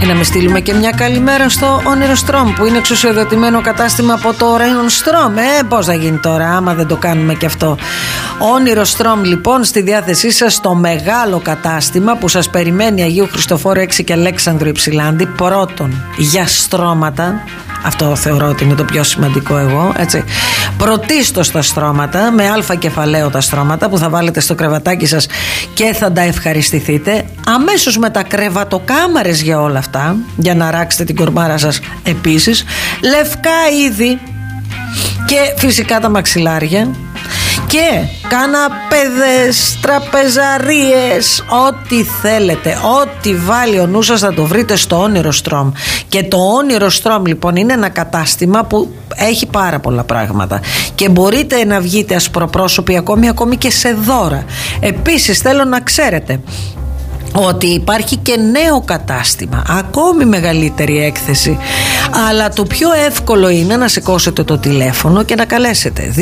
Να με στείλουμε και μια καλημέρα στο Όνειρο Στρομ, που είναι εξουσιοδοτημένο κατάστημα από το Rayon Στρομ. Πώς θα γίνει τώρα άμα δεν το κάνουμε και αυτό. Όνειρο Στρομ λοιπόν στη διάθεσή σας, το μεγάλο κατάστημα που σας περιμένει Αγίου Χριστοφόρου 6 και Αλέξανδρου Υψηλάντη. Πρώτον για στρώματα. Αυτό θεωρώ ότι είναι το πιο σημαντικό εγώ, έτσι. Πρωτίστως τα στρώματα, με αλφα κεφαλαίο τα στρώματα που θα βάλετε στο κρεβατάκι σας και θα τα ευχαριστηθείτε. Αμέσως μετά κρεβατοκάμαρες για όλα αυτά, για να ράξετε την κορμάρα σας επίσης. Λευκά είδη και φυσικά τα μαξιλάρια. Και καναπέδες, τραπεζαρίες, ό,τι θέλετε, ό,τι βάλει ο νους σας θα το βρείτε στο Όνειρο Στρομ. Και το Όνειρο Στρομ λοιπόν είναι ένα κατάστημα που έχει πάρα πολλά πράγματα και μπορείτε να βγείτε ασπροπρόσωποι ακόμη και σε δώρα. Επίσης θέλω να ξέρετε ότι υπάρχει και νέο κατάστημα, ακόμη μεγαλύτερη έκθεση, αλλά το πιο εύκολο είναι να σηκώσετε το τηλέφωνο και να καλέσετε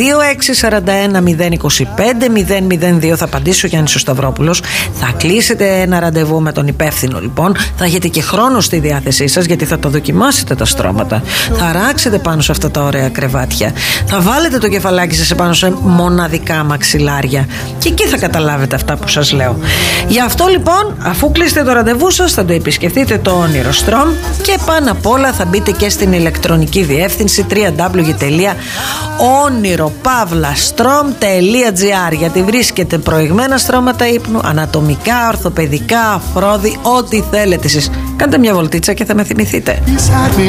2641-025-002. Θα απαντήσει ο Γιάννης ο Σταυρόπουλος. Θα κλείσετε ένα ραντεβού με τον υπεύθυνο λοιπόν. Θα έχετε και χρόνο στη διάθεσή σας, γιατί θα το δοκιμάσετε τα στρώματα, θα ράξετε πάνω σε αυτά τα ωραία κρεβάτια, θα βάλετε το κεφαλάκι σας επάνω σε μοναδικά μαξιλάρια και εκεί θα καταλάβετε αυτά που σας λέω. Γι' αυτό λοιπόν, αφού κλείσετε το ραντεβού σας, θα το επισκεφτείτε το Όνειρο Στρομ και πάνω απ' όλα θα μπείτε και στην ηλεκτρονική διεύθυνση www.oniropavlastrom.gr, γιατί βρίσκετε προηγμένα στρώματα ύπνου, ανατομικά, ορθοπαιδικά, αφρόδι, ό,τι θέλετε εσείς. Κάντε μια βολτίτσα και θα με θυμηθείτε.